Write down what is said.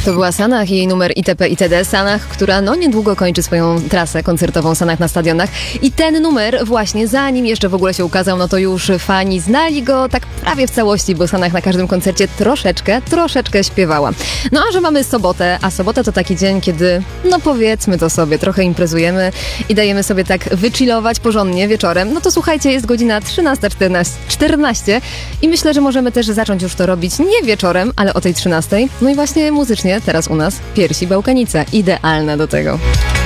To była Sanach i jej numer ITP ITD. Sanach, która niedługo kończy swoją trasę koncertową Sanach na stadionach. I ten numer właśnie, zanim jeszcze w ogóle się ukazał, to już fani znali go tak prawie w całości, bo Sanach na każdym koncercie troszeczkę śpiewała. A że mamy sobotę, a sobota to taki dzień, kiedy, powiedzmy to sobie, trochę imprezujemy i dajemy sobie tak wychillować porządnie wieczorem, to słuchajcie, jest godzina 13:14 i myślę, że możemy też zacząć już to robić nie wieczorem, ale o tej 13:00. I właśnie muzycznie teraz u nas Piersi Bałkanice. Idealne do tego.